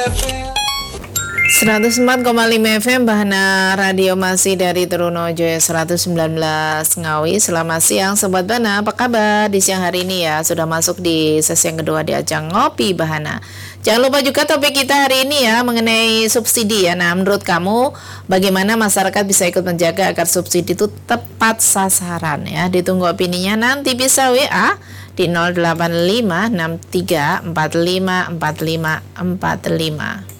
104,5 FM Bahana Radio masih dari Trunojo 119 Ngawi. Selamat siang Sobat Bahana, apa kabar di siang hari ini ya? Sudah masuk di sesi yang kedua di ajang Ngopi Bahana. Jangan lupa juga topik kita hari ini ya mengenai subsidi ya. Nah, menurut kamu bagaimana masyarakat bisa ikut menjaga agar subsidi itu tepat sasaran ya? Ditunggu opininya, nanti bisa WA di 08563454545.